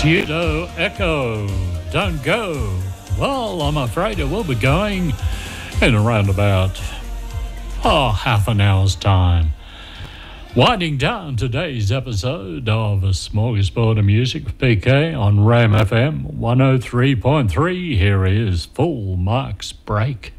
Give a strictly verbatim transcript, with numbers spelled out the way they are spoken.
Pseudo Echo, Don't Go. Well, I'm afraid it will be going in around about, oh, half an hour's time. Winding down today's episode of A Smorgasbord of Music with P K on Ram F M one oh three point three. Here is Full Marks Break.